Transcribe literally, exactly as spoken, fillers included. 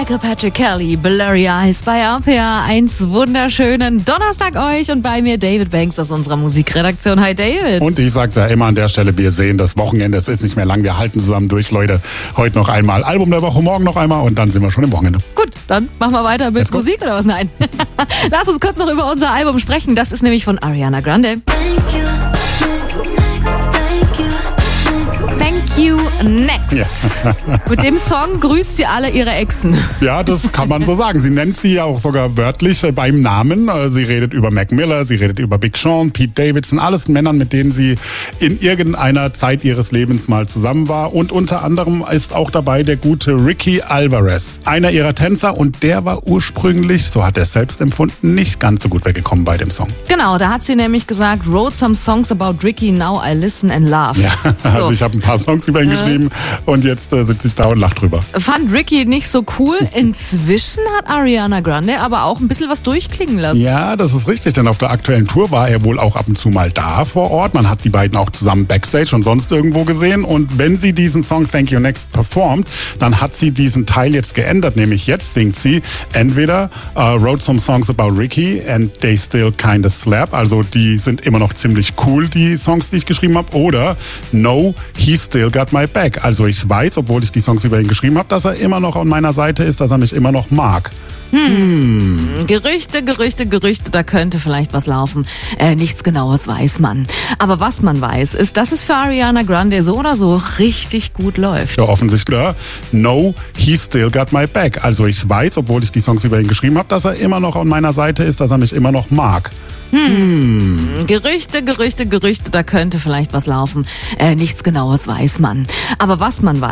Michael Patrick Kelly, Blurry Eyes bei R P R eins. Wunderschönen Donnerstag euch und bei mir David Banks aus unserer Musikredaktion. Hi David. Und ich sag's ja immer an der Stelle, wir sehen das Wochenende, es ist nicht mehr lang, wir halten zusammen durch, Leute. Heute noch einmal Album der Woche, morgen noch einmal und dann sind wir schon im Wochenende. Gut, dann machen wir weiter mit Musik oder was? Nein. Lass uns kurz noch über unser Album sprechen. Das ist nämlich von Ariana Grande. Thank you, next. Ja. Mit dem Song grüßt sie alle ihre Exen. Ja, das kann man so sagen. Sie nennt sie ja auch sogar wörtlich beim Namen. Sie redet über Mac Miller, sie redet über Big Sean, Pete Davidson, alles Männern, mit denen sie in irgendeiner Zeit ihres Lebens mal zusammen war. Und unter anderem ist auch dabei der gute Ricky Alvarez, einer ihrer Tänzer. Und der war ursprünglich, so hat er es selbst empfunden, nicht ganz so gut weggekommen bei dem Song. Genau, da hat sie nämlich gesagt, wrote some songs about Ricky, now I listen and laugh. Ja, also so. Ich habe ein paar Songs über ihn ja. geschrieben und jetzt äh, sitze ich da und lach drüber. Fand Ricky nicht so cool. Inzwischen hat Ariana Grande aber auch ein bisschen was durchklingen lassen. Ja, das ist richtig, denn auf der aktuellen Tour war er wohl auch ab und zu mal da vor Ort. Man hat die beiden auch zusammen Backstage und sonst irgendwo gesehen. Und wenn sie diesen Song Thank You Next performt, dann hat sie diesen Teil jetzt geändert. Nämlich jetzt singt sie entweder uh, wrote some songs about Ricky and they still kinda slap. Also die sind immer noch ziemlich cool, die Songs, die ich geschrieben habe. Oder no, he still got my back. Also ich weiß, obwohl ich die Songs über ihn geschrieben habe, dass er immer noch an meiner Seite ist, dass er mich immer noch mag. Hm. Hm. Gerüchte, Gerüchte, Gerüchte, da könnte vielleicht was laufen. Äh, nichts Genaues weiß man. Aber was man weiß, ist, dass es für Ariana Grande so oder so richtig gut läuft. Ja, offensichtlich. No, he still got my back. Also ich weiß, obwohl ich die Songs über ihn geschrieben habe, dass er immer noch an meiner Seite ist, dass er mich immer noch mag. Hm. Hm. Gerüchte, Gerüchte, Gerüchte, da könnte vielleicht was laufen. Äh, nichts Genaues weiß man. Aber was man weiß,